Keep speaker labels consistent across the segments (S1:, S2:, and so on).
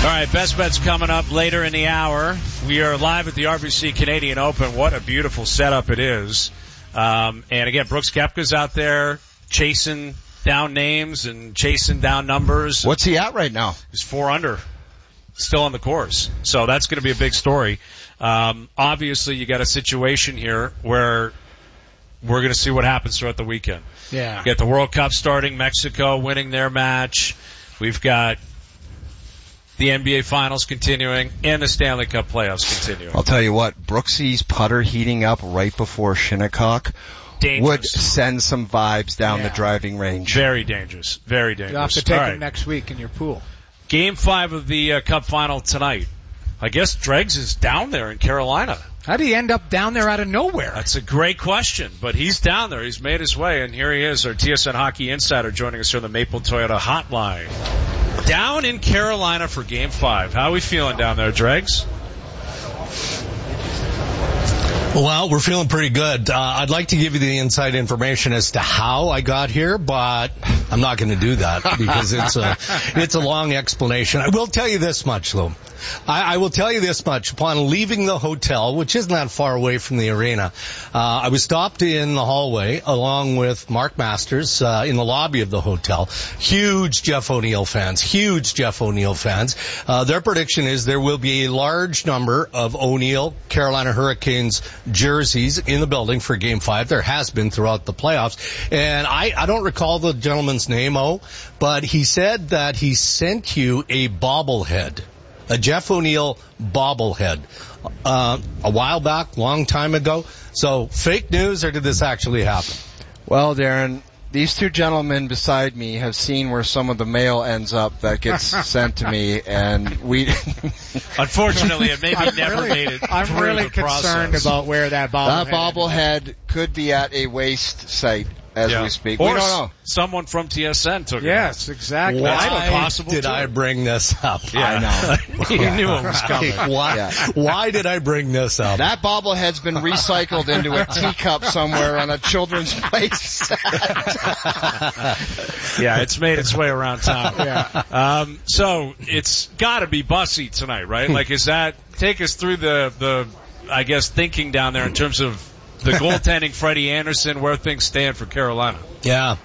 S1: All right, best bets coming up later in the hour. We are live at the RBC Canadian Open. What a beautiful setup it is. And again, Brooks Koepka's out there chasing down names and chasing down numbers.
S2: What's he at right now?
S1: He's 4 under, still on the course. So that's going to be a big story. Obviously, you got a situation here where we're going to see what happens throughout the weekend.
S3: Yeah.
S1: You got the World Cup starting, Mexico winning their match. We've got the NBA Finals continuing, and the Stanley Cup playoffs continuing.
S2: I'll tell you what, Brooksy's putter heating up right before Shinnecock would send some vibes down the driving range.
S1: Very dangerous. Very dangerous.
S3: You'll have to take him next week in your pool.
S1: Game 5 of the Cup Final tonight. I guess Dregs is down there in Carolina.
S3: How did he end up down there out of nowhere?
S1: That's a great question, but he's down there. He's made his way, and here he is, our TSN Hockey Insider, joining us here on the Maple Toyota Hotline. Down in Carolina for Game 5. How are we feeling down there, Dregs?
S4: Well, we're feeling pretty good. I'd like to give you the inside information as to how I got here, but I'm not going to do that because it's a long explanation. I will tell you this much, though. I will tell you this much. Upon leaving the hotel, which isn't that far away from the arena, I was stopped in the hallway along with Mark Masters in the lobby of the hotel. Huge Jeff O'Neill fans. Their prediction is there will be a large number of O'Neill Carolina Hurricanes jerseys in the building for Game 5. There has been throughout the playoffs. And I don't recall the gentleman's name, but he said that he sent you a bobblehead. A Jeff O'Neill bobblehead a while back, long time ago. So fake news, or did this actually happen?
S2: Well, Darren, these two gentlemen beside me have seen where some of the mail ends up that gets sent to me, and we...
S1: Unfortunately, it maybe never made it
S3: I'm
S1: through
S3: really
S1: the
S3: concerned
S1: process.
S3: about where that
S2: bobblehead could be at a waste site as we speak.
S1: Or
S2: we don't know.
S1: Someone from TSN took it.
S3: Yes, exactly.
S4: Why did I bring this up?
S1: Yeah.
S2: I know.
S1: You knew it was coming.
S4: Why did I bring this up?
S2: That bobblehead's been recycled into a teacup somewhere on a children's play set.
S1: Yeah, it's made its way around town. So it's got to be Bussy tonight, right? Like, take us through the I guess, thinking down there in terms of the goaltending, Freddie Anderson, where things stand for Carolina.
S4: Yeah.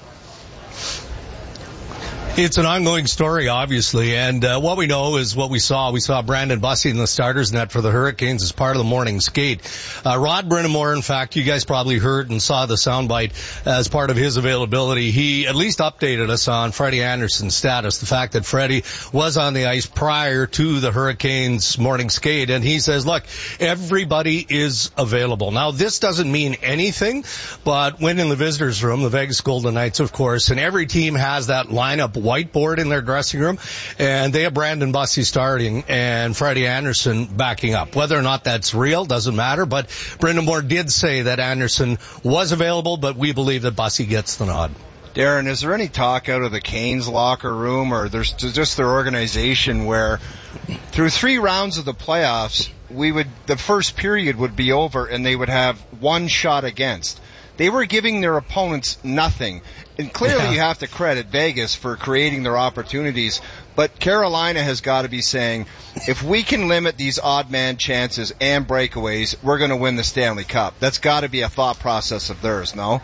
S4: It's an ongoing story, obviously, and what we know is what we saw. We saw Brandon Bussy in the starters net for the Hurricanes as part of the morning skate. Rod Brind'Amour, in fact, you guys probably heard and saw the soundbite as part of his availability. He at least updated us on Freddie Anderson's status, the fact that Freddie was on the ice prior to the Hurricanes' morning skate, and he says, look, everybody is available. Now, this doesn't mean anything, but when in the visitors' room, the Vegas Golden Knights, of course, and every team has that lineup whiteboard in their dressing room, and they have Brandon Bussy starting and Freddie Anderson backing up. Whether or not that's real doesn't matter, but Brind'Amour did say that Anderson was available, but we believe that Bussy gets the nod.
S2: Darren, is there any talk out of the Canes locker room or there's just their organization where through 3 rounds of the playoffs, the first period would be over and they would have one shot against? They were giving their opponents nothing. And clearly you have to credit Vegas for creating their opportunities. But Carolina has got to be saying, if we can limit these odd man chances and breakaways, we're going to win the Stanley Cup. That's got to be a thought process of theirs, no?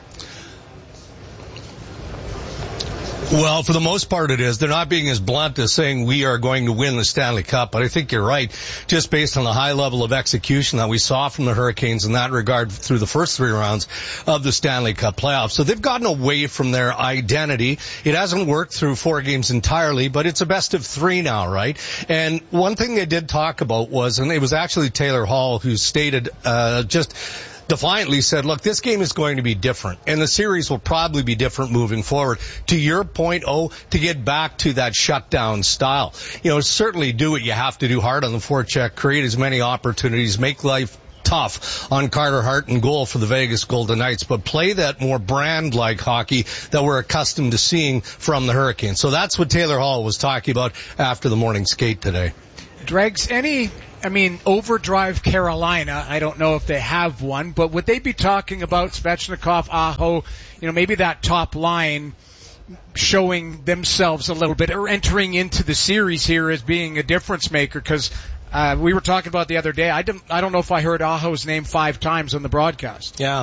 S4: Well, for the most part it is. They're not being as blunt as saying we are going to win the Stanley Cup, but I think you're right, just based on the high level of execution that we saw from the Hurricanes in that regard through the first 3 rounds of the Stanley Cup playoffs. So they've gotten away from their identity. It hasn't worked through 4 games entirely, but it's a best of 3 now, right? And one thing they did talk about was, and it was actually Taylor Hall who stated just defiantly said, look, this game is going to be different, and the series will probably be different moving forward. To your point, to get back to that shutdown style, certainly do what you have to do hard on the forecheck, create as many opportunities, make life tough on Carter Hart and goal for the Vegas Golden Knights, but play that more brand-like hockey that we're accustomed to seeing from the Hurricanes. So that's what Taylor Hall was talking about after the morning skate today.
S3: Dregs, overdrive Carolina, I don't know if they have one, but would they be talking about Svechnikov, Aho, maybe that top line showing themselves a little bit, or entering into the series here as being a difference maker? Because we were talking about the other day. I don't know if I heard Aho's name 5 times on the broadcast.
S4: Yeah.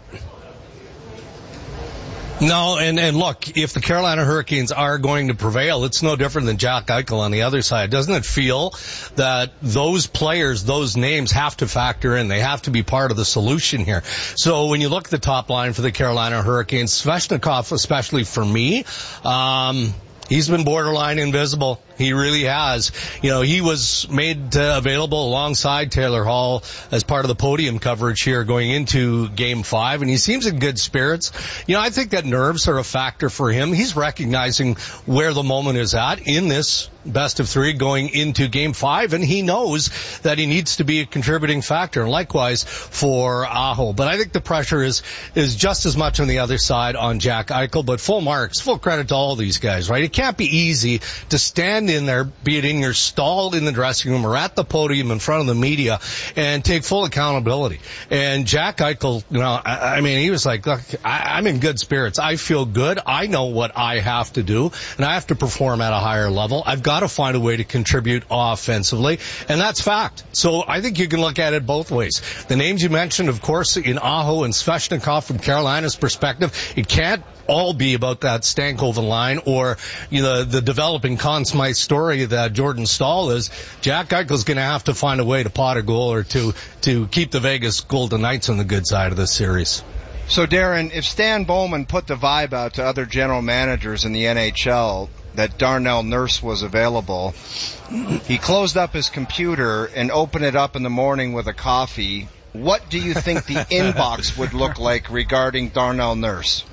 S4: No, and look, if the Carolina Hurricanes are going to prevail, it's no different than Jack Eichel on the other side. Doesn't it feel that those players, those names have to factor in? They have to be part of the solution here. So when you look at the top line for the Carolina Hurricanes, Svechnikov, especially for me, he's been borderline invisible. He really has. You know, he was made available alongside Taylor Hall as part of the podium coverage here going into Game 5, and he seems in good spirits. You know, I think that nerves are a factor for him. He's recognizing where the moment is at in this best of 3 going into Game 5, and he knows that he needs to be a contributing factor, and likewise for Aho. But I think the pressure is just as much on the other side on Jack Eichel, but full marks, full credit to all these guys, right? It can't be easy to stand in there, be it in your stall in the dressing room or at the podium in front of the media, and take full accountability. And Jack Eichel, you know, I mean, he was like, look, I'm in good spirits. I feel good. I know what I have to do, and I have to perform at a higher level. I've got to find a way to contribute offensively, and that's fact. So I think you can look at it both ways. The names you mentioned, of course, in Aho and Svechnikov from Carolina's perspective, it can't all be about that Stankoven line or, you know, the developing Conn Smythe story that Jordan Staal is. Jack Eichel's going to have to find a way to pot a goal or to keep the Vegas Golden Knights on the good side of this series.
S2: So, Darren, if Stan Bowman put the vibe out to other general managers in the NHL that Darnell Nurse was available, he closed up his computer and opened it up in the morning with a coffee, what do you think the inbox would look like regarding Darnell Nurse?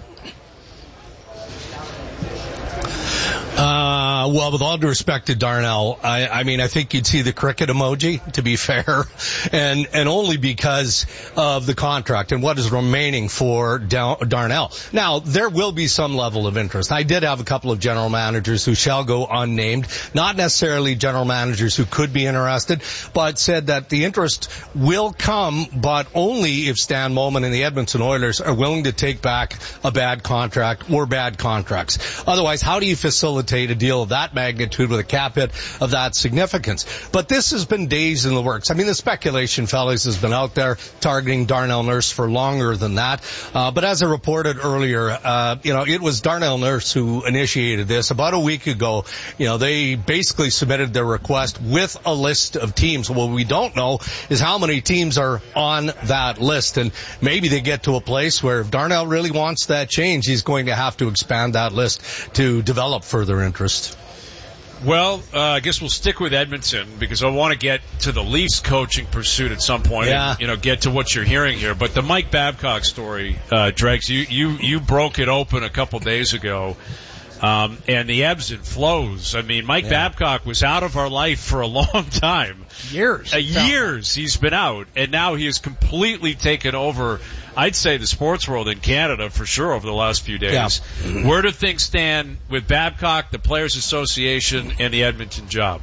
S4: Well, with all due respect to Darnell, I mean, I think you'd see the cricket emoji, to be fair, and only because of the contract and what is remaining for Darnell. Now, there will be some level of interest. I did have a couple of general managers who shall go unnamed, not necessarily general managers who could be interested, but said that the interest will come, but only if Stan Bowman and the Edmonton Oilers are willing to take back a bad contract or bad contracts. Otherwise, how do you facilitate a deal of that magnitude with a cap hit of that significance? But this has been days in the works. I mean, the speculation, fellas, has been out there targeting Darnell Nurse for longer than that. But as I reported earlier, you know, it was Darnell Nurse who initiated this. About a week ago, you know, they basically submitted their request with a list of teams. What we don't know is how many teams are on that list. And maybe they get to a place where if Darnell really wants that change, he's going to have to expand that list to develop further interest.
S1: Well, I guess we'll stick with Edmonton because I want to get to the Leafs coaching pursuit at some point.
S4: Yeah.
S1: And, you know, get to what you're hearing here. But the Mike Babcock story, Dregs, you broke it open a couple days ago. And the ebbs and flows. I mean, Mike Babcock was out of our life for a long time.
S3: Years
S1: He's been out, and now he has completely taken over, I'd say, the sports world in Canada for sure over the last few days. Yeah. Where do things stand with Babcock, the Players Association, and the Edmonton job?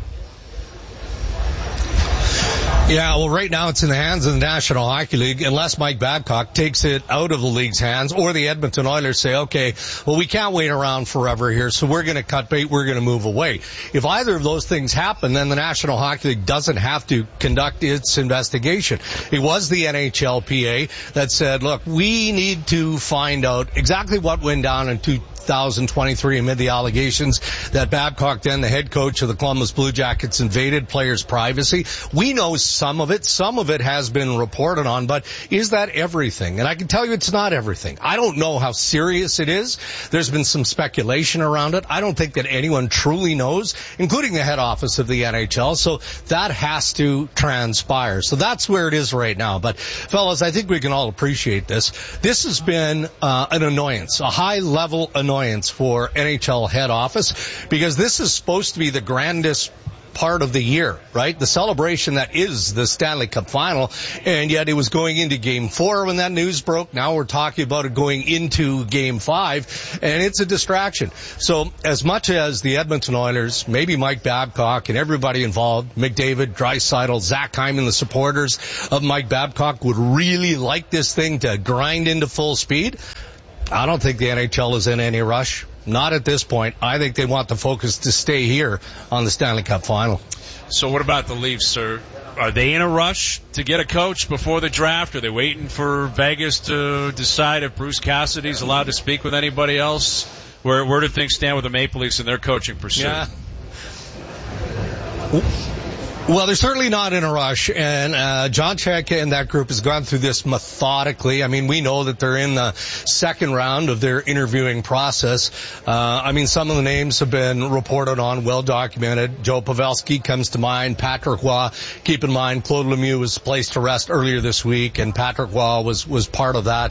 S4: Yeah, well, right now it's in the hands of the National Hockey League unless Mike Babcock takes it out of the league's hands or the Edmonton Oilers say, okay, well, we can't wait around forever here, so we're going to cut bait, we're going to move away. If either of those things happen, then the National Hockey League doesn't have to conduct its investigation. It was the NHLPA that said, look, we need to find out exactly what went down in 2023 amid the allegations that Babcock, then the head coach of the Columbus Blue Jackets, invaded players' privacy. We know some of it has been reported on, but is that everything? And I can tell you it's not everything. I don't know how serious it is. There's been some speculation around it. I don't think that anyone truly knows, including the head office of the NHL, so that has to transpire. So that's where it is right now. But fellas, I think we can all appreciate this. This has been an annoyance, a high-level annoyance for NHL head office, because this is supposed to be the grandest part of the year, right? The celebration that is the Stanley Cup final, and yet it was going into Game 4 when that news broke. Now we're talking about it going into Game 5, and it's a distraction. So as much as the Edmonton Oilers, maybe Mike Babcock and everybody involved, McDavid, Draisaitl, Zach Hyman, the supporters of Mike Babcock would really like this thing to grind into full speed, I don't think the NHL is in any rush. Not at this point. I think they want the focus to stay here on the Stanley Cup final.
S1: So what about the Leafs, sir? Are they in a rush to get a coach before the draft? Are they waiting for Vegas to decide if Bruce Cassidy's allowed to speak with anybody else? Where do things stand with the Maple Leafs and their coaching pursuit?
S4: Yeah. Well, they're certainly not in a rush, and John Chayka and that group has gone through this methodically. I mean, we know that they're in the second round of their interviewing process. Some of the names have been reported on, well documented. Joe Pavelski comes to mind, Patrick Roy. Keep in mind, Claude Lemieux was placed to rest earlier this week, and Patrick Roy was part of that.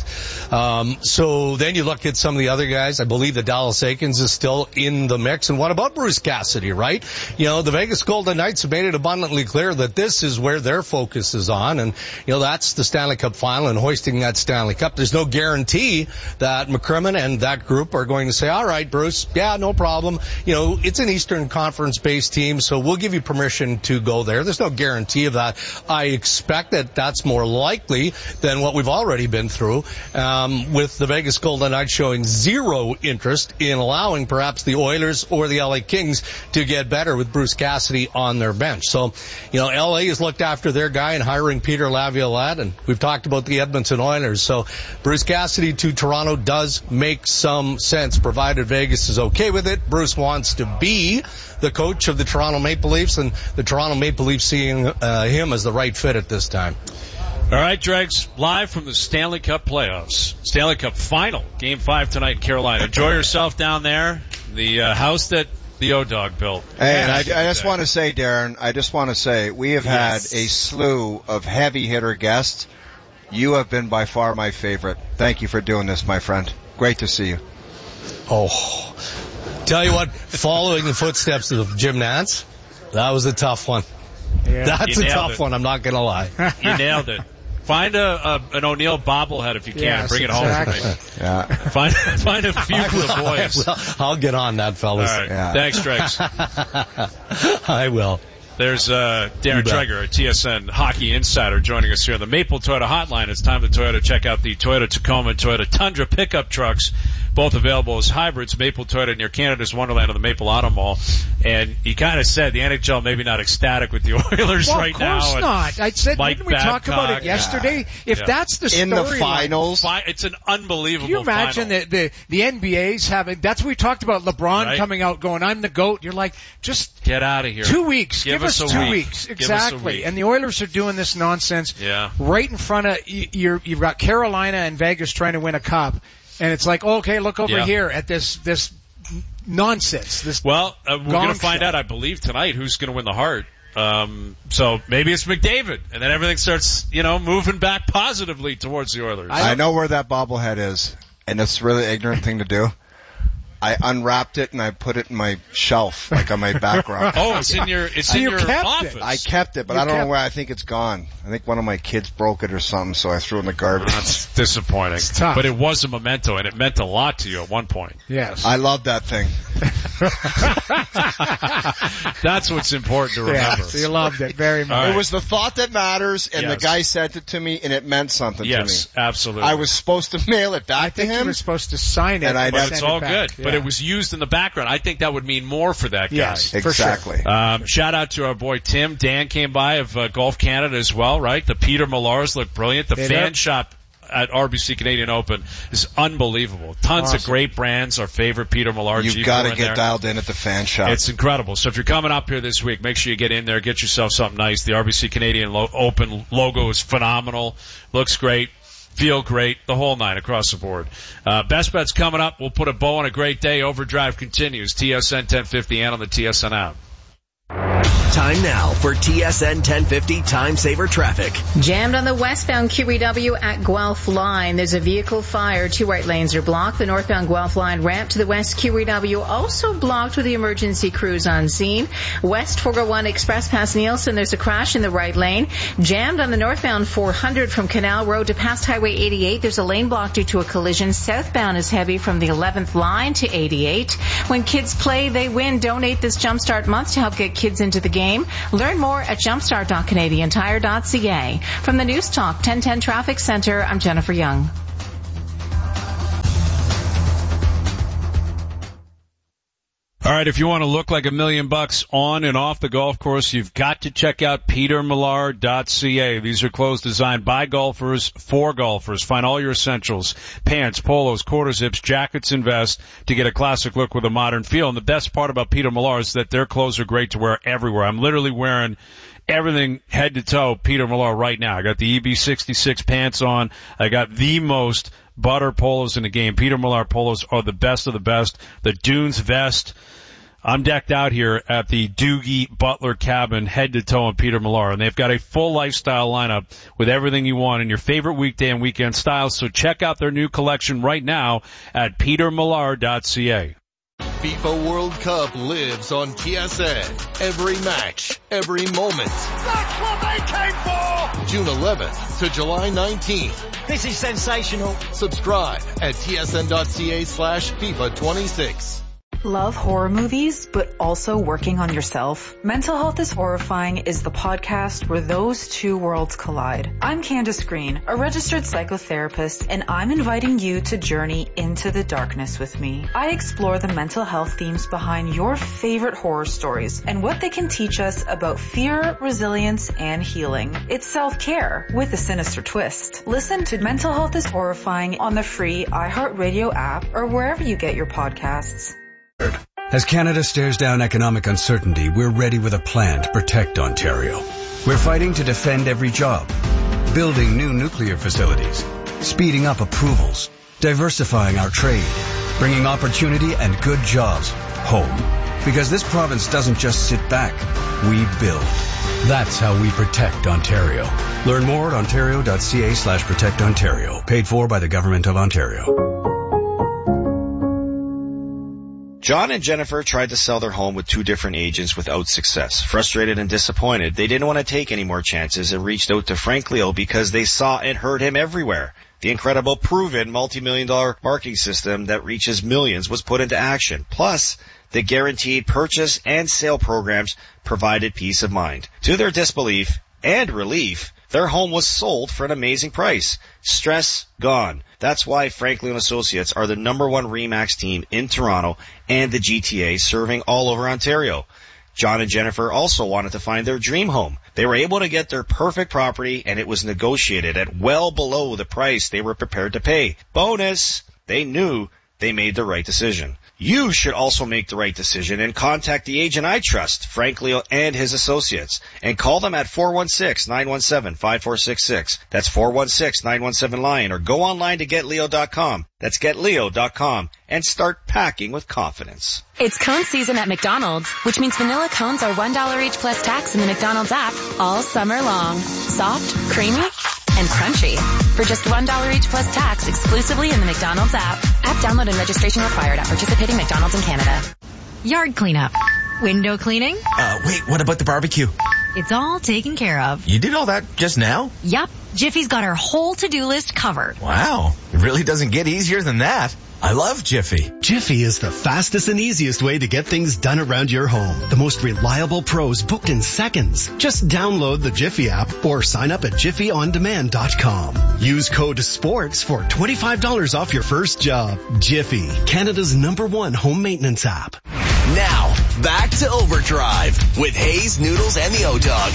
S4: So then you look at some of the other guys. I believe that Dallas Eakins is still in the mix. And what about Bruce Cassidy, right? You know, the Vegas Golden Knights have made it abundantly clear that this is where their focus is on, and that's the Stanley Cup final and hoisting that Stanley Cup. There's no guarantee that McCrimmon and that group are going to say, all right, Bruce, yeah, no problem. It's an Eastern Conference based team, so we'll give you permission to go there. There's no guarantee of that. I expect that that's more likely than what we've already been through, with the Vegas Golden Knights showing zero interest in allowing perhaps the Oilers or the LA Kings to get better with Bruce Cassidy on their bench. So, LA has looked after their guy in hiring Peter Laviolette, and we've talked about the Edmonton Oilers. So Bruce Cassidy to Toronto does make some sense, provided Vegas is okay with it. Bruce wants to be the coach of the Toronto Maple Leafs, and the Toronto Maple Leafs seeing him as the right fit at this time.
S1: All right, Dregs, live from the Stanley Cup playoffs. Stanley Cup final, Game 5 tonight in Carolina. Enjoy yourself down there. The house that the O-Dog built.
S2: Hey, and I just want to say, Darren, we have had a slew of heavy hitter guests. You have been by far my favorite. Thank you for doing this, my friend. Great to see you.
S4: Oh, tell you what, following the footsteps of Jim Nantz, that was a tough one. Yeah. That's a tough one, I'm not going to lie.
S1: You nailed it. Find an O'Neill bobblehead if you can and bring it home for me. Yeah. Find a few for the boys.
S4: I'll get on that, fellas.
S1: All right. Yeah. Thanks, Dregs.
S4: I will.
S1: There's Darren Dreger, a TSN hockey insider, joining us here on the Maple Toyota Hotline. It's time to Toyota check out the Toyota Tacoma and Toyota Tundra pickup trucks, both available as hybrids. Maple Toyota near Canada's Wonderland of the Maple Auto Mall. And you kind of said the NHL maybe not ecstatic with the Oilers right now.
S3: Of course not. I said, didn't we talk about it yesterday?
S1: Yeah.
S3: If that's the story
S2: in the finals,
S1: it's an unbelievable.
S3: Can you imagine the NBA's having? That's what we talked about. LeBron coming out going, "I'm the GOAT." You're like, just
S1: get out of here.
S3: 2 weeks. Give us 2 weeks. Exactly. And the Oilers are doing this nonsense right in front of you. You've got Carolina and Vegas trying to win a cup, and it's like, okay, look over here at this nonsense.
S1: We're going to find out, I believe, tonight who's going to win the Hart. So maybe it's McDavid, and then everything starts, moving back positively towards the Oilers.
S2: I know where that bobblehead is, and it's a really ignorant thing to do. I unwrapped it and I put it in my shelf, like on my background.
S1: Oh, it's in your office.
S2: I kept it, but I don't know where. I think it's gone. I think one of my kids broke it or something, so I threw it in the garbage.
S1: That's disappointing.
S3: It's tough.
S1: But it was a memento, and it meant a lot to you at one point.
S3: Yes.
S2: I love that thing.
S1: That's what's important to remember.
S3: Yeah, you loved it very much.
S2: Right. It was the thought that matters, and the guy sent it to me, and it meant something to me.
S1: Yes, absolutely.
S2: I was supposed to mail it back to him.
S3: You were supposed to sign it,
S2: and
S1: it's all good. Yeah. But it was used in the background. I think that would mean more for that guy.
S3: Yes,
S2: exactly.
S3: For sure.
S1: Shout out to our boy Tim. Dan came by of Golf Canada as well, right? The Peter Millars look brilliant. The fan shop at RBC Canadian Open is unbelievable. Tons of great brands. Our favorite Peter Millar.
S2: You've got to get dialed in at the fan shop.
S1: It's incredible. So if you're coming up here this week, make sure you get in there, get yourself something nice. The RBC Canadian Open logo is phenomenal. Looks great. Feel great, the whole night across the board. Best Bets coming up. We'll put a bow on a great day. Overdrive continues. TSN 1050 and on the TSN app.
S5: Time now for TSN 1050 Time Saver Traffic.
S6: Jammed on the westbound QEW at Guelph Line. There's a vehicle fire. 2 right lanes are blocked. The northbound Guelph Line ramp to the west QEW also blocked with the emergency crews on scene. West 401 Express past Nielsen. There's a crash in the right lane. Jammed on the northbound 400 from Canal Road to past Highway 88. There's a lane block due to a collision. Southbound is heavy from the 11th line to 88. When kids play, they win. Donate this Jumpstart month to help get kids into the game. Learn more at jumpstart.canadiantire.ca. From the News Talk 1010 Traffic Center, I'm Jennifer Young.
S1: right, if you want to look like $1 million on and off the golf course, you've got to check out petermillar.ca. These are clothes designed by golfers for golfers. Find all your essentials, pants, polos, quarter zips, jackets, and vests to get a classic look with a modern feel. And the best part about Peter Millar is that their clothes are great to wear everywhere. I'm literally wearing everything head to toe Peter Millar right now. I got the EB66 pants on. I got the most butter polos in the game. Peter Millar polos are the best of the best. The Dunes vest. I'm decked out here at the Doogie Butler cabin, head to toe in Peter Millar. And they've got a full lifestyle lineup with everything you want in your favorite weekday and weekend styles. So check out their new collection right now at petermillar.ca.
S7: FIFA World Cup lives on TSN. Every match, every moment.
S8: That's what they came for!
S7: June 11th to July 19th.
S8: This is sensational.
S7: Subscribe at tsn.ca/FIFA26.
S9: Love horror movies, but also working on yourself? Mental Health is Horrifying is the podcast where those two worlds collide. I'm Candace Green, a registered psychotherapist, and I'm inviting you to journey into the darkness with me. I explore the mental health themes behind your favorite horror stories and what they can teach us about fear, resilience, and healing. It's self-care with a sinister twist. Listen to Mental Health is Horrifying on the free iHeartRadio app or wherever you get your podcasts.
S10: As Canada stares down economic uncertainty, we're ready with a plan to protect Ontario. We're fighting to defend every job, building new nuclear facilities, speeding up approvals, diversifying our trade, bringing opportunity and good jobs home. Because this province doesn't just sit back, we build. That's how we protect Ontario. Learn more at ontario.ca/protectontario. Paid for by the Government of Ontario.
S11: John and Jennifer tried to sell their home with 2 different agents without success. Frustrated and disappointed, they didn't want to take any more chances and reached out to Frank Leo because they saw and heard him everywhere. The incredible, proven, multi-million-dollar marketing system that reaches millions was put into action. Plus, the guaranteed purchase and sale programs provided peace of mind. To their disbelief and relief, their home was sold for an amazing price. Stress gone. That's why Franklin & Associates are the #1 RE/MAX team in Toronto and the GTA, serving all over Ontario. John and Jennifer also wanted to find their dream home. They were able to get their perfect property, and it was negotiated at well below the price they were prepared to pay. Bonus! They knew they made the right decision. You should also make the right decision and contact the agent I trust, Frank Leo and his associates, and call them at 416-917-5466. That's 416-917-LION, or go online to getleo.com. That's getleo.com, and start packing with confidence.
S12: It's cone season at McDonald's, which means vanilla cones are $1 each plus tax in the McDonald's app all summer long. Soft, creamy, and crunchy. For just $1 each plus tax exclusively in the McDonald's app. App download and registration required at participating McDonald's in Canada.
S13: Yard cleanup. Window cleaning.
S14: Wait, what about the barbecue?
S13: It's all taken care of.
S14: You did all that just now?
S13: Yup. Jiffy's got our whole to-do list covered.
S14: Wow. It really doesn't get easier than that. I love Jiffy.
S15: Jiffy is the fastest and easiest way to get things done around your home. The most reliable pros booked in seconds. Just download the Jiffy app or sign up at jiffyondemand.com. Use code SPORTS for $25 off your first job. Jiffy, Canada's #1 home maintenance app.
S5: Now, back to Overdrive with Hayes, Noodles, and the O-Dog.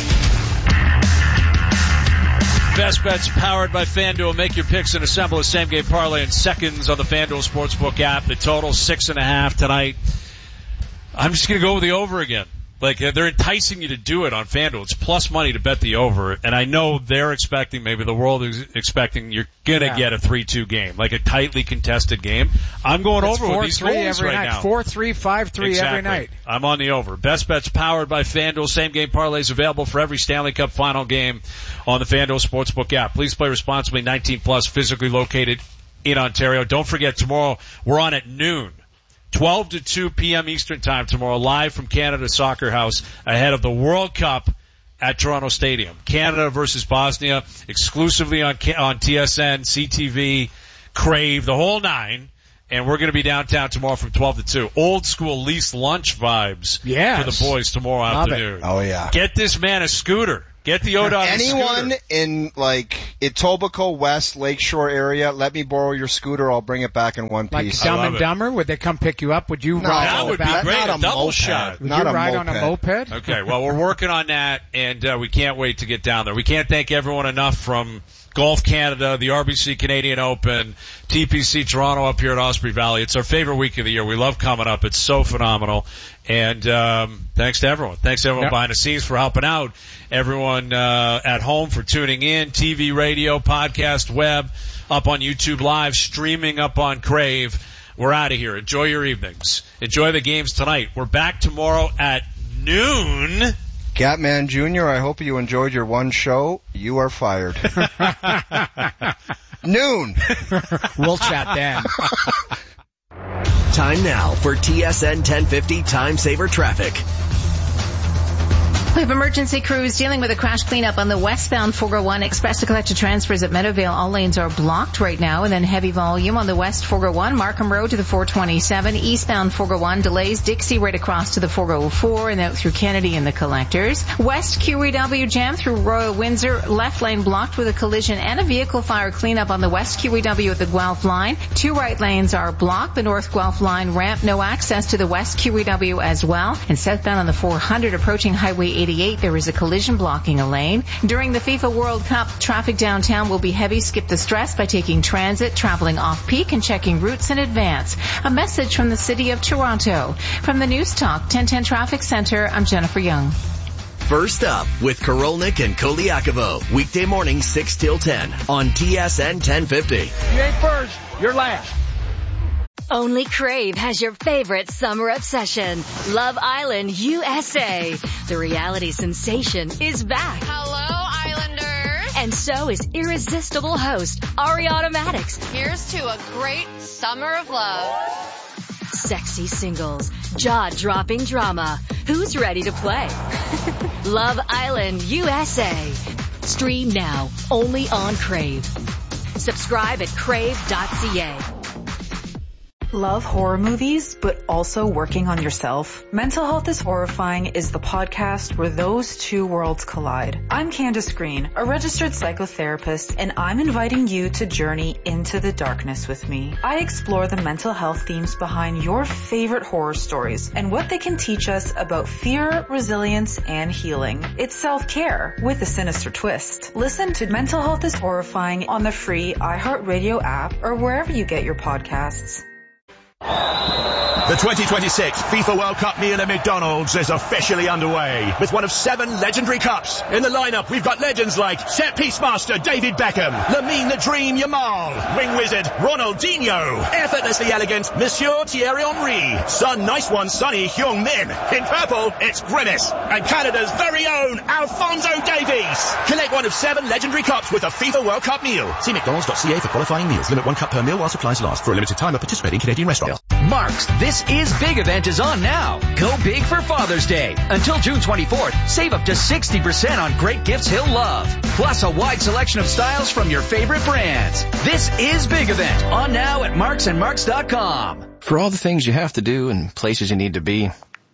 S1: Best Bets powered by FanDuel. Make your picks and assemble a same-game parlay in seconds on the FanDuel Sportsbook app. The total 6.5 tonight. I'm just going to go with the over again. Like, they're enticing you to do it on FanDuel. It's plus money to bet the over. And I know they're expecting, maybe the world is expecting, you're going to get a 3-2 game, like a tightly contested game. I'm going over with these goals right now.
S3: 4-3, 5-3 every night.
S1: I'm on the over. Best Bets powered by FanDuel. Same game parlays available for every Stanley Cup final game on the FanDuel Sportsbook app. Please play responsibly. 18 plus, physically located in Ontario. Don't forget, tomorrow we're on at noon. 12 to 2 p.m. Eastern Time tomorrow, live from Canada Soccer House ahead of the World Cup at Toronto Stadium. Canada versus Bosnia, exclusively on TSN, CTV, Crave, the whole 9. And we're going to be downtown tomorrow from 12 to 2. Old school lease lunch vibes for the boys tomorrow afternoon.
S2: Oh, yeah.
S1: Get this man a scooter. Get the ODOT
S2: Anyone in Etobicoke West, Lakeshore area, let me borrow your scooter. I'll bring it back in one piece.
S3: Like Dumb and Dumber, would they come pick you up? Would you ride?
S1: That would be great.
S2: Not
S1: a double shot.
S3: Would you ride on a moped?
S1: Okay, well, we're working on that, and we can't wait to get down there. We can't thank everyone enough from Golf Canada, the RBC Canadian Open, TPC Toronto up here at Osprey Valley. It's our favorite week of the year. We love coming up. It's so phenomenal. And thanks to everyone. Thanks to everyone behind the scenes for helping out. Everyone at home for tuning in. TV, radio, podcast, web, up on YouTube Live, streaming up on Crave. We're out of here. Enjoy your evenings. Enjoy the games tonight. We're back tomorrow at noon.
S2: Catman Jr., I hope you enjoyed your one show. You are fired. Noon.
S3: We'll chat then.
S5: Time now for TSN 1050 Time Saver Traffic.
S6: We have emergency crews dealing with a crash cleanup on the westbound 401 express to collector transfers at Meadowvale. All lanes are blocked right now, and then heavy volume on the west 401 Markham Road to the 427. Eastbound 401 delays Dixie right across to the 404 and out through Kennedy and the collectors. West QEW jam through Royal Windsor. Left lane blocked with a collision and a vehicle fire cleanup on the west QEW at the Guelph line. 2 right lanes are blocked. The north Guelph line ramp, no access to the west QEW as well. And southbound on the 400 approaching Highway 88, there is a collision blocking a lane. During the FIFA World Cup, traffic downtown will be heavy. Skip the stress by taking transit, traveling off-peak, and checking routes in advance. A message from the City of Toronto. From the News Talk 1010 Traffic Center, I'm Jennifer Young.
S5: First up with Korolnik and Koliakovo. Weekday morning 6 till 10 on TSN 1050.
S8: You ain't first, you're last.
S13: Only Crave has your favorite summer obsession, Love Island USA. The reality sensation is back.
S16: Hello, Islanders.
S13: And so is irresistible host Ariana Maddox.
S16: Here's to a great summer of love.
S13: Sexy singles, jaw-dropping drama. Who's ready to play? Love Island USA. Stream now, only on Crave. Subscribe at crave.ca.
S9: Love horror movies, but also working on yourself? Mental Health is Horrifying is the podcast where those two worlds collide. I'm Candace Green, a registered psychotherapist, and I'm inviting you to journey into the darkness with me. I explore the mental health themes behind your favorite horror stories and what they can teach us about fear, resilience, and healing. It's self-care with a sinister twist. Listen to Mental Health is Horrifying on the free iHeartRadio app or wherever you get your podcasts.
S17: The 2026 FIFA World Cup meal at McDonald's is officially underway with one of 7 legendary cups. In the lineup, we've got legends like set-piece master David Beckham, Lamine the Dream Yamal, wing wizard Ronaldinho, effortlessly elegant Monsieur Thierry Henry, Sun Nice One Sonny Heung-min. In purple, it's Grimace, and Canada's very own Alphonso Davies. Collect one of 7 legendary cups with a FIFA World Cup meal. See mcdonalds.ca for qualifying meals. Limit 1 cup per meal while supplies last. For a limited time at participating Canadian restaurants.
S18: Mark's This Is Big event is on now. Go big for Father's Day. Until June 24th, save up to 60% on great gifts he'll love. Plus a wide selection of styles from your favorite brands. This Is Big event on now at marksandmarks.com.
S19: For all the things you have to do and places you need to be,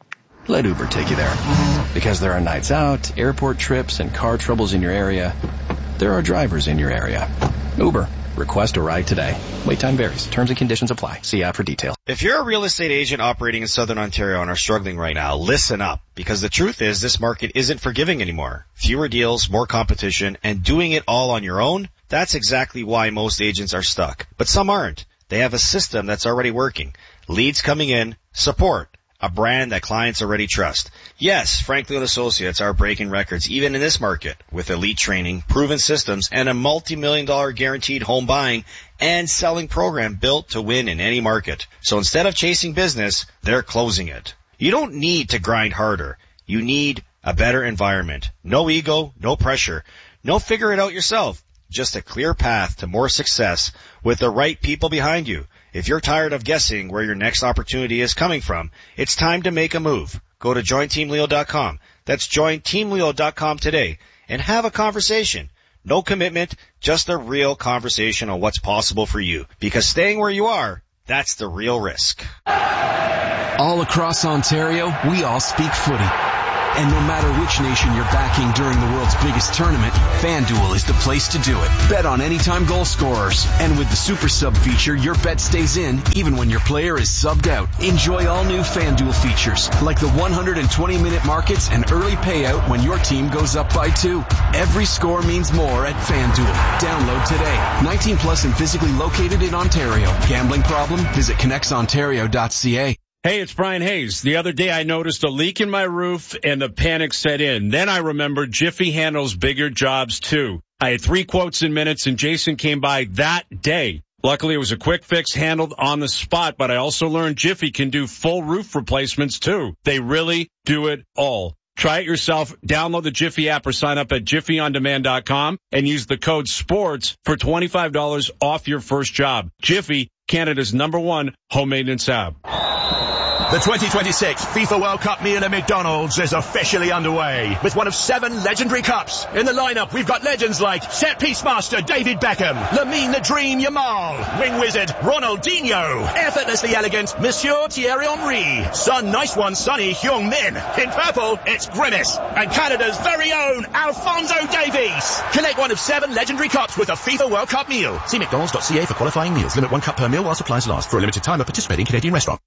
S19: let Uber take you there. Because there are nights out, airport trips, and car troubles in your area, there are drivers in your area. Uber. Request a ride today. Wait time varies. Terms and conditions apply. See app for details.
S11: If you're a real estate agent operating in Southern Ontario and are struggling right now, listen up. Because the truth is this market isn't forgiving anymore. Fewer deals, more competition, and doing it all on your own? That's exactly why most agents are stuck. But some aren't. They have a system that's already working. Leads coming in, support. A brand that clients already trust. Yes, Franklin Associates are breaking records even in this market with elite training, proven systems, and a multi-million-dollar guaranteed home buying and selling program built to win in any market. So instead of chasing business, they're closing it. You don't need to grind harder. You need a better environment. No ego, no pressure. No figure it out yourself. Just a clear path to more success with the right people behind you. If you're tired of guessing where your next opportunity is coming from, it's time to make a move. Go to jointeamleo.com. That's jointeamleo.com today and have a conversation. No commitment, just a real conversation on what's possible for you. Because staying where you are, that's the real risk.
S20: All across Ontario, we all speak footy. And no matter which nation you're backing during the world's biggest tournament, FanDuel is the place to do it. Bet on anytime goal scorers. And with the Super Sub feature, your bet stays in even when your player is subbed out. Enjoy all new FanDuel features, like the 120-minute markets and early payout when your team goes up by 2. Every score means more at FanDuel. Download today. 19 plus and physically located in Ontario. Gambling problem? Visit connectsontario.ca.
S21: Hey, it's Brian Hayes. The other day I noticed a leak in my roof and the panic set in. Then I remembered Jiffy handles bigger jobs too. I had 3 quotes in minutes and Jason came by that day. Luckily it was a quick fix handled on the spot, but I also learned Jiffy can do full roof replacements too. They really do it all. Try it yourself. Download the Jiffy app or sign up at jiffyondemand.com and use the code SPORTS for $25 off your first job. Jiffy, Canada's #1 home maintenance app.
S17: The 2026 FIFA World Cup meal at McDonald's is officially underway with one of 7 legendary cups. In the lineup, we've got legends like Set Piece Master David Beckham, Lamine the Dream Yamal, Wing Wizard Ronaldinho, effortlessly elegant Monsieur Thierry Henry, Sun Nice One Sonny Heung-min. In purple, it's Grimace, and Canada's very own Alphonso Davies. Collect one of 7 legendary cups with a FIFA World Cup meal. See McDonald's.ca for qualifying meals. Limit 1 cup per meal while supplies last. For a limited time at participating Canadian restaurant.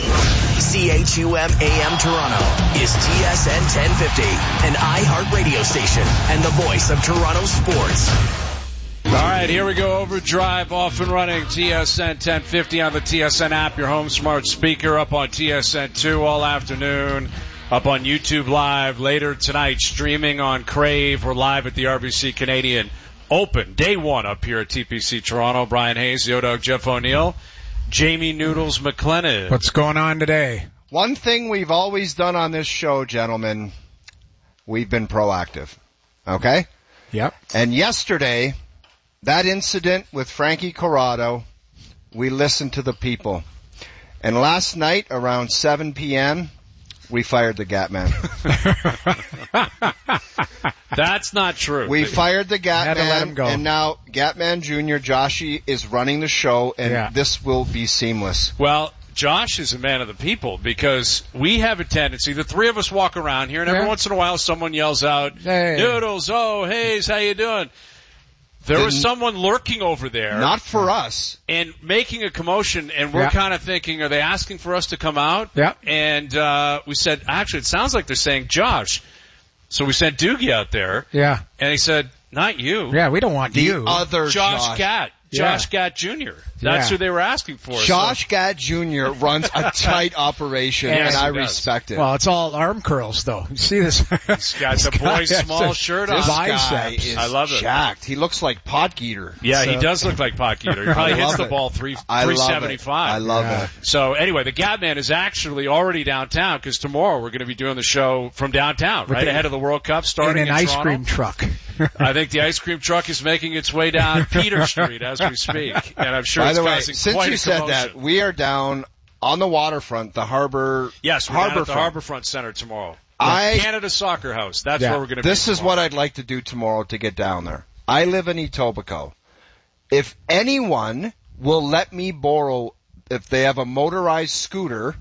S5: CHUM AM Toronto is TSN 1050, an iHeart radio station and the voice of Toronto sports.
S1: All right, here we go. Overdrive off and running. TSN 1050 on the TSN app, your home smart speaker, up on TSN 2 all afternoon, up on YouTube Live later tonight, streaming on Crave. We're live at the RBC Canadian Open, day 1 up here at TPC Toronto. Brian Hayes, the O-Dog, Jeff O'Neill, Jamie Noodles McLennan.
S3: What's going on today?
S2: One thing we've always done on this show, gentlemen, we've been proactive. Okay?
S3: Yep.
S2: And yesterday, that incident with Frankie Corrado, we listened to the people. And last night, around 7 p.m., we fired the Gat Man.
S1: That's not true.
S2: We fired the Gat Man, and now Gat Man Jr., Joshy, is running the show, and this will be seamless.
S1: Well, Josh is a man of the people because we have a tendency, the 3 of us walk around here, and every once in a while someone yells out, hey. Noodles, oh, Hayes, how you doing? There was someone lurking over there.
S2: Not for us.
S1: And making a commotion, and we're kind of thinking, are they asking for us to come out?
S3: Yeah.
S1: And we said, actually, it sounds like they're saying Josh. So we sent Doogie out there.
S3: Yeah.
S1: And he said, not you.
S3: Yeah, we don't want you.
S2: The other
S1: Josh Gatt. Josh Gatt Jr. That's who they were asking for.
S2: Josh Gatt Jr. runs a tight operation, and I respect it.
S3: Well, it's all arm curls, though. You see this?
S1: He's got the boy's small shirt on.
S2: This guy is
S1: I love it.
S2: jacked. He looks like Potgieter.
S1: Yeah, he does look like Potgieter. He probably hits the ball 375.
S2: I love it.
S1: So anyway, the Gat Man is actually already downtown because tomorrow we're going to be doing the show from downtown, right ahead of the World Cup starting in
S3: an ice
S1: Toronto.
S3: cream truck.
S1: I think the ice cream truck is making its way down Peter Street as we speak, and I'm sure it's causing
S2: since
S1: quite
S2: you
S1: a
S2: said
S1: commotion.
S2: that, we are down on the waterfront, the harbor.
S1: Yes, we're down at the Harborfront Center tomorrow. Canada Soccer House. That's where we're going to be.
S2: This is what I'd like to do tomorrow to get down there. I live in Etobicoke. If anyone will let me borrow, if they have a motorized scooter,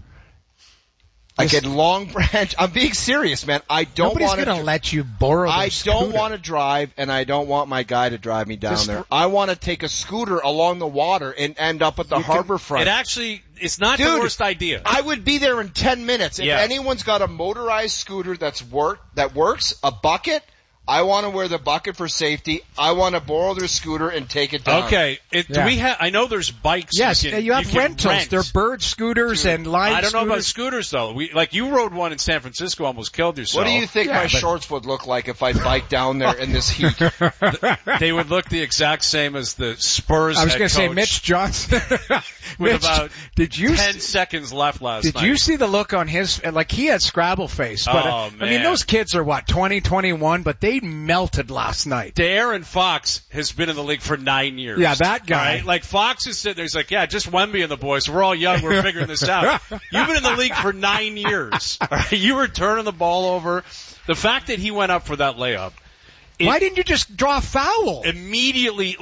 S2: like at Long Branch, I'm being serious, man. I don't want to.
S3: Nobody's going to let you borrow the scooter.
S2: I don't want to drive, and I don't want my guy to drive me down there. I want to take a scooter along the water and end up at the Harborfront.
S1: It's not the worst idea.
S2: I would be there in 10 minutes. If anyone's got a motorized scooter that works, a bucket, I want to wear the bucket for safety. I want to borrow their scooter and take it down.
S1: Okay. Do we have? I know there's bikes.
S3: Yes, you have rentals. They're bird scooters and line.
S1: I don't know about scooters though. You rode one in San Francisco, almost killed yourself.
S2: What do you think my shorts would look like if I biked down there in this heat?
S1: They would look the exact same as the Spurs.
S3: I was going to say Mitch Johnson.
S1: With about 10 seconds left last night.
S3: Did you see the look on his? Like he had Scrabble face. But
S1: man.
S3: I mean, those kids are 20, 21, but they melted last night.
S1: De'Aaron Fox has been in the league for 9 years.
S3: Yeah, that guy.
S1: Right? Like Fox is sitting there, he's like, yeah, just Wemby and the boys. We're all young. We're figuring this out. You've been in the league for 9 years. Right? You were turning the ball over. The fact that he went up for that layup.
S3: Why didn't you just draw a foul?
S1: Immediately, like,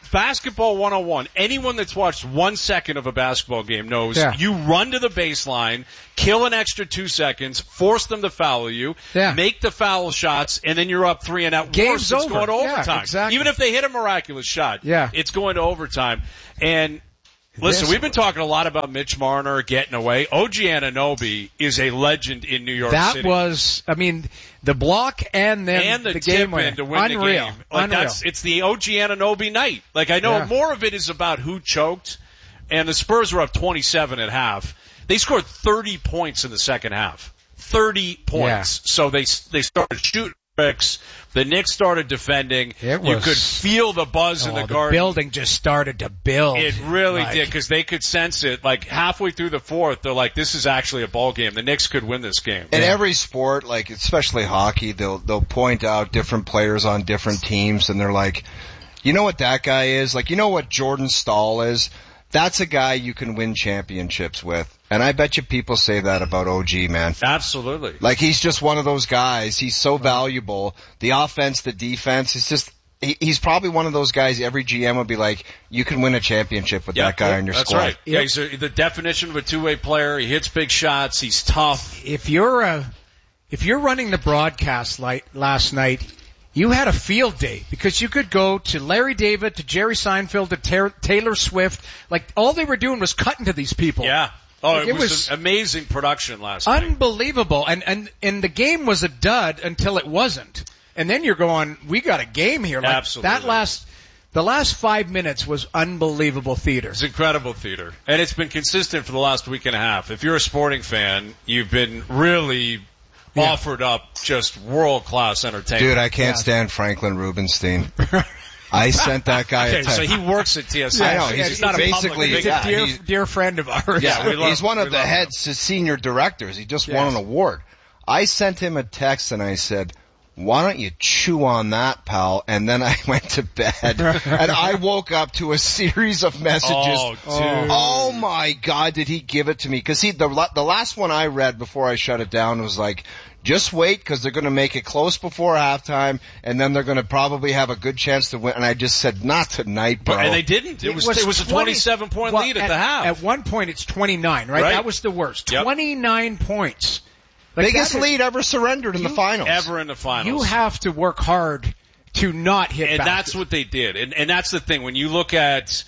S1: basketball 101, anyone that's watched 1 second of a basketball game knows you run to the baseline, kill an extra 2 seconds, force them to foul you, make the foul shots, and then you're up 3 and out.
S3: Game's over.
S1: It's going to overtime.
S3: Yeah, exactly.
S1: Even if they hit a miraculous shot, it's going to overtime. And listen, we've been talking a lot about Mitch Marner getting away. OG Anunoby is a legend in New York City.
S3: That was, I mean, the block and then the game
S1: win to win the game. Like it's the OG Anunoby night. Like I know more of it is about who choked, and the Spurs were up 27 at half. They scored 30 points in the second half. 30 points. Yeah. So they started shooting bricks. The Knicks started defending. You could feel the buzz in the garden.
S3: The building just started to build.
S1: It really did, because they could sense it. Like halfway through the fourth, they're like, "This is actually a ball game. The Knicks could win this game."
S2: In every sport, like especially hockey, they'll point out different players on different teams, and they're like, "You know what that guy is? Like, you know what Jordan Stahl is? That's a guy you can win championships with." And I bet you people say that about OG, man.
S1: Absolutely.
S2: Like, he's just one of those guys. He's so valuable. The offense, the defense, it's just, he's probably one of those guys every GM would be like, you can win a championship with that guy on your squad.
S1: That's right. Yeah, he's the definition of a two-way player. He hits big shots. He's tough.
S3: If you're running the broadcast last night, you had a field day, because you could go to Larry David, to Jerry Seinfeld, to Taylor Swift. Like, all they were doing was cutting to these people.
S1: Yeah. Oh, like, it was an amazing production last night.
S3: Unbelievable. And the game was a dud until it wasn't. And then you're going, we got a game here. Like,
S1: absolutely.
S3: The last 5 minutes was unbelievable theater.
S1: It's incredible theater. And it's been consistent for the last week and a half. If you're a sporting fan, you've been really offered up just world-class entertainment.
S2: Dude, I can't stand Franklin Rubenstein. I sent that guy a text.
S1: So he works at TSN.
S2: I know. He's not basically
S3: he's a dear friend of ours.
S2: Yeah, he's one of the head senior directors. He just won an award. I sent him a text and I said, "Why don't you chew on that, pal?" And then I went to bed. And I woke up to a series of messages. Oh my God, did he give it to me? Because the last one I read before I shut it down was like, just wait, because they're going to make it close before halftime, and then they're going to probably have a good chance to win. And I just said, not tonight, bro.
S1: And they didn't. It was a 27-point lead at the half.
S3: At one point, it's 29, right? That was the worst. Yep. 29 points.
S2: Like, biggest lead ever surrendered in the finals.
S1: Ever in the finals.
S3: You have to work hard to not hit baskets.
S1: And that's what they did. And that's the thing. When you look at,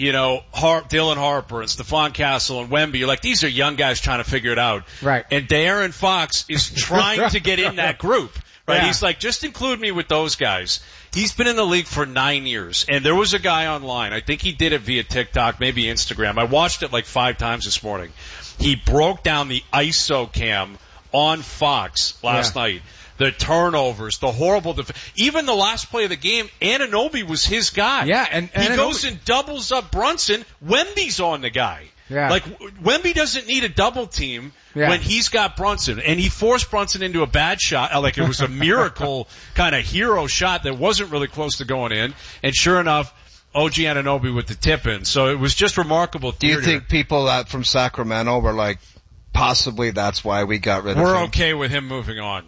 S1: Dylan Harper and Stephon Castle and Wemby, you're like, these are young guys trying to figure it out.
S3: Right.
S1: And De'Aaron Fox is trying to get in that group. Right. Yeah. He's like, just include me with those guys. He's been in the league for 9 years. And there was a guy online, I think he did it via TikTok, maybe Instagram. I watched it like 5 times this morning. He broke down the ISO cam on Fox last night. The turnovers, the horrible even the last play of the game, Anunoby was his guy.
S3: Yeah, and
S1: he goes and doubles up Brunson. Wemby's on the guy.
S3: Yeah.
S1: Like, Wemby doesn't need a double team when he's got Brunson. And he forced Brunson into a bad shot. Like, it was a miracle kind of hero shot that wasn't really close to going in. And sure enough, OG Anunoby with the tip in. So it was just remarkable theater.
S2: Do you think people from Sacramento were like, possibly that's why we got rid of him?
S1: We're okay with him moving on.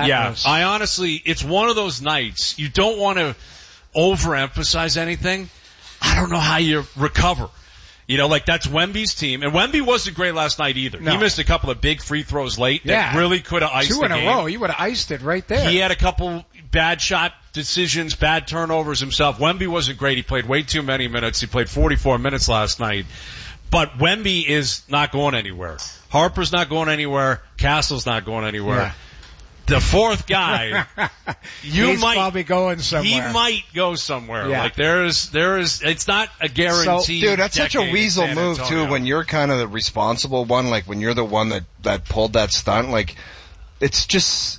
S1: I honestly, it's one of those nights, you don't want to overemphasize anything. I don't know how you recover. Like, that's Wemby's team. And Wemby wasn't great last night either. No. He missed a couple of big free throws late that really could have iced the game.
S3: 2 in a row. He would have iced it right there.
S1: He had a couple bad shot decisions, bad turnovers himself. Wemby wasn't great. He played way too many minutes. He played 44 minutes last night. But Wemby is not going anywhere. Harper's not going anywhere. Castle's not going anywhere.
S3: Yeah.
S1: The fourth guy,
S3: he's probably going somewhere.
S1: He might go somewhere. Yeah. Like, there is, it's not a guarantee.
S2: Dude, that's such a weasel move too, when you're kind of the responsible one, like when you're the one that pulled that stunt. Like, it's just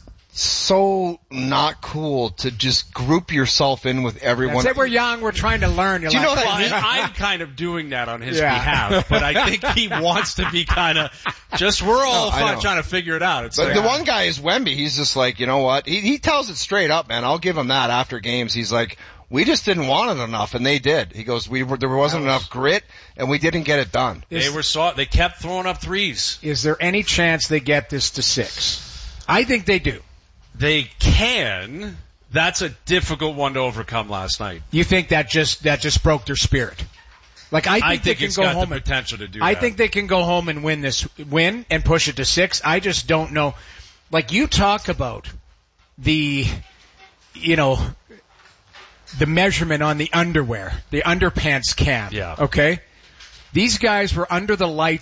S2: so not cool to just group yourself in with everyone.
S3: We're young, we're trying to learn.
S2: Do you know what I mean?
S1: I'm kind of doing that on his behalf, but I think he wants to be kind of we're all trying to figure it out.
S2: But the one guy is Wemby. He's just like, you know what? He tells it straight up, man. I'll give him that after games. He's like, we just didn't want it enough, and they did. He goes, there wasn't enough grit, and we didn't get it done.
S1: They kept throwing up threes.
S3: Is there any chance they get this to 6? I think they do.
S1: They can. That's a difficult one to overcome last night.
S3: You think that just broke their spirit? Like I think
S1: it's got the potential to do that.
S3: I think they can go home and win and push it to 6. I just don't know. Like you talk about the measurement on the underwear, the underpants cam.
S1: Yeah.
S3: Okay? These guys were under the lights